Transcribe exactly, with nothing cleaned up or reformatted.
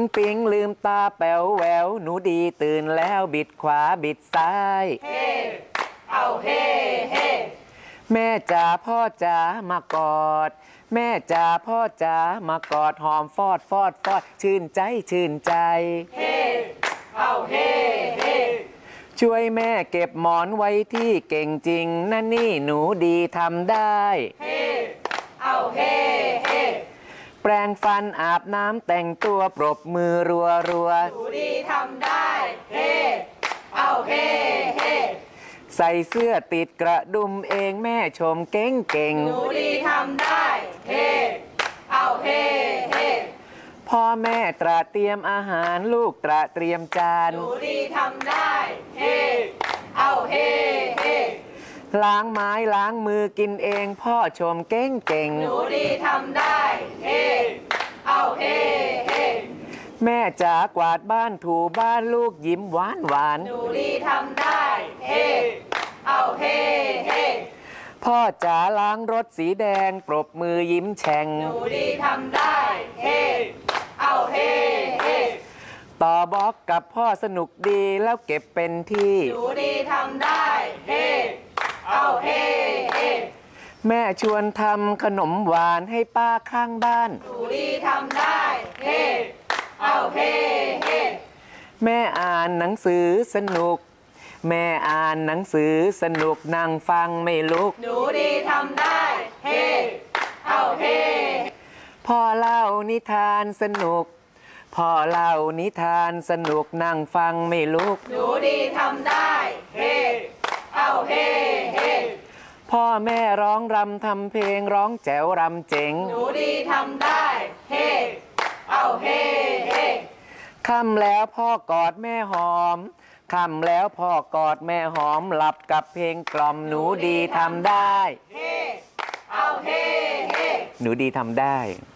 ปิงลืมตาแป๋วแหววหนูดีตื่นแล้วบิดขวาบิดซ้ายเฮ้เอาเฮ้เฮ้แม่จ๋าพ่อจ๋ามากอดแม่จ๋าพ่อจ๋ามากอดหอมฟอดฟอดฟอดชื่นใจชื่นใจเฮ้เอาเฮ้เฮ้ช่วยแม่เก็บหมอนไว้ที่เก่งจริงนั่นนี่หนูดีทำได้เฮ้เอาเฮ้เฮ้แปรงฟันอาบน้ำแต่งตัวปรบมือรัวรัวหนูดีทำได้เฮ้เอาเฮ้เฮ้ใส่เสื้อติดกระดุมเองแม่ชมเก่งเก่งหนูดีทำได้เฮ้เอาเฮ้เฮ้พ่อแม่ตระเตรียมอาหารลูกตระเตรียมจานหนูดีทำได้เฮ้เอาเฮ้เฮ้ล้างไม้ล้างมือกินเองพ่อชมเก่งเก่งหนูดีทำได้เฮ้เอาเฮ้เฮ้แม่จ๋ากวาดบ้านถูบ้านลูกยิ้มหวานหวานหนูดีทำได้เฮ้เอาเฮ้เฮ้พ่อจ๋าล้างรถสีแดงปรบมือยิ้มแฉ่งหนูดีทำได้เฮ้เอาเฮ้เฮ้ต่อบล็อกกับพ่อสนุกดีแล้วเก็บเป็นที่หนูดีทำได้เฮ้เอาเฮ้เฮ้แม่ชวนทำขนมหวานให้ป้าข้างบ้านหนูดีทำได้เฮ้เอาเฮ้เฮ้แม่อ่านหนังสือสนุกแม่อ่านหนังสือสนุกนั่งฟังไม่ลุกหนูดีทำได้เฮ้เอาเฮ้พ่อเล่านิทานสนุกพ่อเล่านิทานสนุกนั่งฟังไม่ลุกหนูดีทำได้เฮ้เอาเฮ้เฮ้พ่อแม่ร้องรำทำเพลงร้องแจ๋วรำเจ๋งหนูดีทำได้เฮ้เอาเฮ้เฮ้ค่ำแล้วพ่อกอดแม่หอมค่ำแล้วพ่อกอดแม่หอมหลับกับเพลงกล่อมหนูดีทำได้เฮ้เอาเฮ้เฮ้หนูดีทำได้